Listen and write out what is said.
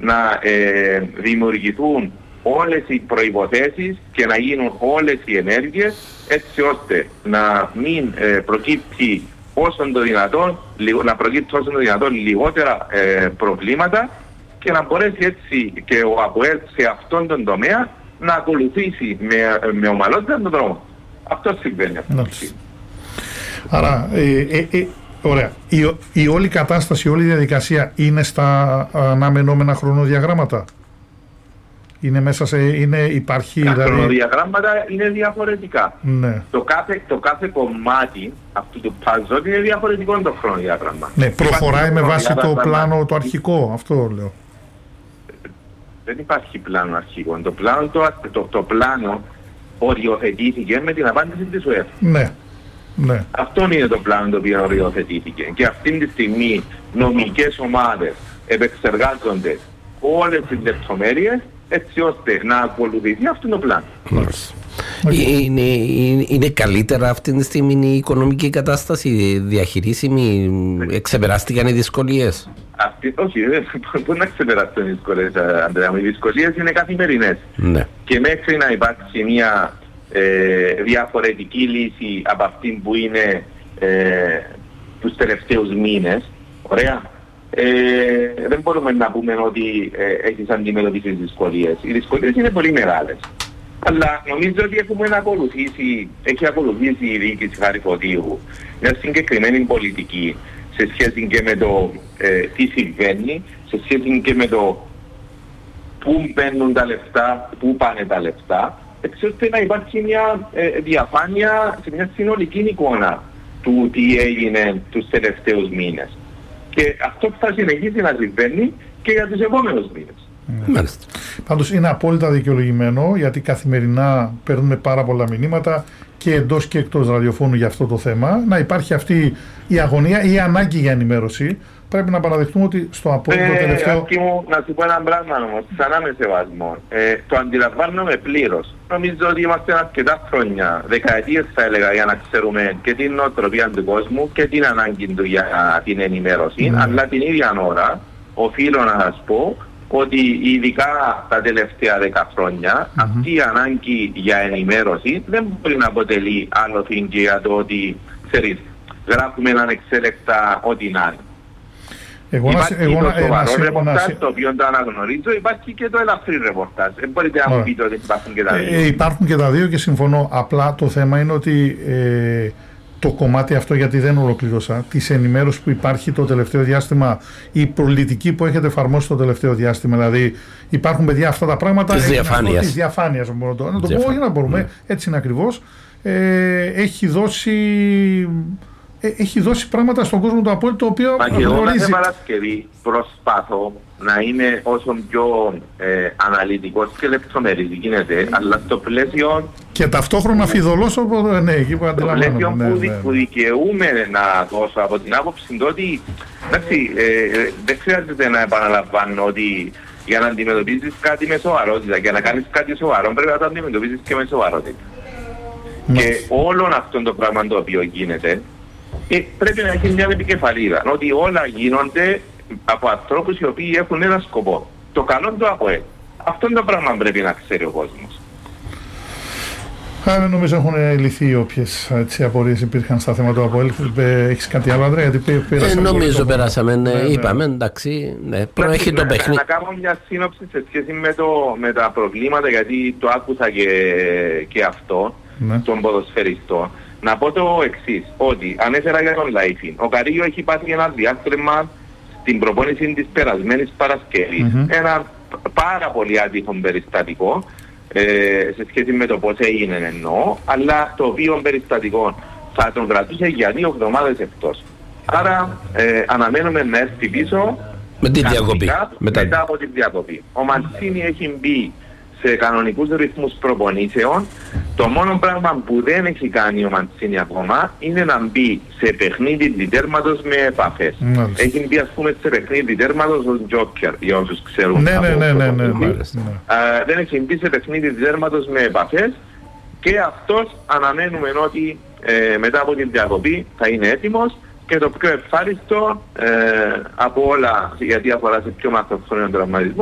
να δημιουργηθούν όλες οι προϋποθέσεις και να γίνουν όλες οι ενέργειες έτσι ώστε να μην προκύψει όσο το δυνατόν, λιγότερα προβλήματα και να μπορέσει έτσι και ο ΑΠΟΕΛ σε αυτόν τον τομέα να ακολουθήσει με ομαλότητα τον δρόμο. Αυτό συμβαίνει. Άρα, ωραία. Η όλη κατάσταση, η όλη διαδικασία είναι στα αναμενόμενα χρονοδιαγράμματα. Είναι μέσα σε... υπάρχει, τα δηλαδή... χρονοδιαγράμματα είναι διαφορετικά. Ναι. Το κάθε κομμάτι αυτού του puzzle είναι διαφορετικό το χρονοδιάγραμμα. Ναι, προχωράει με βάση το πλάνο το αρχικό, αυτό λέω. Δεν υπάρχει πλάνο αρχικό. Το πλάνο οριοθετήθηκε με την απάντηση της ΟΕΦ. Ναι. Ναι. Αυτό είναι το πλάνο το οποίο οριοθετήθηκε. Και αυτή τη στιγμή νομικές ομάδες επεξεργάζονται όλες τις λεπτομέρειες έτσι ώστε να ακολουθηθεί αυτό το πλάνο. Είναι καλύτερα αυτή τη στιγμή η οικονομική κατάσταση, διαχειρίσιμη, ξεπεράστηκαν οι δυσκολίες? Όχι, μπορεί να ξεπεράσουν οι δυσκολίες, Ανδρέα μου. Οι δυσκολίες είναι καθημερινές. Ναι. Και μέχρι να υπάρξει μια διαφορετική λύση από αυτή που είναι τους τελευταίους μήνες, ωραία, δεν μπορούμε να πούμε ότι έχεις αντιμετωπίσει τις δυσκολίες. Οι δυσκολίες είναι πολύ μεγάλες. Αλλά νομίζω ότι έχει ακολουθήσει η διοίκηση Χαριφωτίου μια συγκεκριμένη πολιτική σε σχέση και με το τι συμβαίνει, σε σχέση και με το πού μπαίνουν τα λεφτά, πού πάνε τα λεφτά, έτσι ώστε να υπάρχει μια διαφάνεια σε μια συνολική εικόνα του τι έγινε τους τελευταίους μήνες. Και αυτό θα συνεχίσει να συμβαίνει και για τους επόμενους μήνες. Μάλιστα. Πάντως είναι απόλυτα δικαιολογημένο, γιατί καθημερινά παίρνουμε πάρα πολλά μηνύματα και εντός και εκτός ραδιοφώνου για αυτό το θέμα, να υπάρχει αυτή η αγωνία ή η ανάγκη για ενημέρωση. Πρέπει να παραδεχτούμε ότι στο απόλυτο τελευταίο... Άκη μου, να σου πω ένα πράγμα όμως, ξανά με σεβασμό. Το αντιλαμβάνομαι πλήρως. Νομίζω ότι είμαστε αρκετά χρόνια, δεκαετίες θα έλεγα, για να ξέρουμε και την νοοτροπία του κόσμου και την ανάγκη του για την ενημέρωση. Αλλά την ίδια ώρα οφείλω να σας πω ότι ειδικά τα τελευταία 10 χρόνια αυτή η ανάγκη για ενημέρωση δεν μπορεί να αποτελεί άλλο θύγκη για το ότι, ξέρεις, γράφουμε έναν εξέλεκτα ό,τι να είναι. Υπάρχει το σοβαρό ρεπορτάζ, το οποίο το αναγνωρίζω, υπάρχει και το ελαφρύ ρεπορτάζ. Δεν μπορείτε να μου πείτε ότι υπάρχουν και τα δύο. Υπάρχουν και τα δύο και συμφωνώ. Απλά το θέμα είναι ότι το κομμάτι αυτό, γιατί δεν ολοκλήρωσα, της ενημέρωσης που υπάρχει το τελευταίο διάστημα, η πολιτική που έχετε εφαρμόσει το τελευταίο διάστημα, δηλαδή υπάρχουν παιδιά αυτά τα πράγματα της διαφάνειας, να το πω, όχι να μπορούμε, έτσι είναι ακριβώς, έχει δώσει πράγματα στον κόσμο του ΑΠΟΕΛ, το οποίο γνωρίζει. Εγώ κάθε Παρασκευή προσπάθω να είναι όσο πιο αναλυτικός και λεπτομερής γίνεται, αλλά στο πλαίσιο... Και ταυτόχρονα φιδωλός, ναι, εκεί που αντιλαμβάνομαι. Στο πλαίσιο που δικαιούμαι να δώσω από την άποψη ότι, εντάξει, δεν χρειάζεται να επαναλαμβάνω ότι για να αντιμετωπίσεις κάτι με σοβαρότητα, για να κάνεις κάτι σοβαρό πρέπει να το αντιμετωπίσεις και με σοβαρότητα. Και όλο αυτό το πράγμα το οποίο γίνεται, πρέπει να έχει μια επικεφαλίδα, ότι όλα γίνονται από ανθρώπους οι οποίοι έχουν ένα σκοπό. Το καλό του ΑΠΟΕΛ. Αυτό το πράγμα πρέπει να ξέρει ο κόσμος. Νομίζω έχουν λυθεί όποιες απορίες υπήρχαν στα θέματα του ΑΠΟΕΛ. Έχεις κάτι άλλο, Ανδρέα? Νομίζω περάσαμε, είπαμε, εντάξει, προέχει το παιχνίδι. Να κάνω μια σύνοψη σε σχέση με τα προβλήματα, γιατί το άκουσα και αυτό, τον ποδοσφαιριστό. Να πω το εξής, ότι ανέφερα για τον Λαϊφίν. Ο Καρίγιο έχει πάθει ένα διάστρεμα στην προπόνηση της περασμένης Παρασκευής. Ένα πάρα πολύ άτυχο περιστατικό σε σχέση με το πώς έγινε εννοώ, αλλά το οποίο περιστατικό θα τον κρατούσε για 2 εβδομάδες εκτός. Άρα αναμένουμε να έρθει πίσω με τη διακοπή. Μετά από τη διακοπή. Ο Μαντσίνη έχει μπει σε κανονικούς ρυθμούς προπονήσεων. Το μόνο πράγμα που δεν έχει κάνει ο Μαντσίνη ακόμα είναι να μπει σε παιχνίδι διτέρματος με επαφές. Έχει μπει, ας πούμε, σε παιχνίδι διτέρματος ως Τζόκερ, για όσους ξέρουν. Ναι. Δεν έχει μπει σε παιχνίδι διτέρματος με επαφές και αυτός αναμένουμε ότι μετά από την διακοπή θα είναι έτοιμος. Και το πιο ευχάριστο από όλα, γιατί αφορά σε πιο μακροχρόνιο τραυματισμό,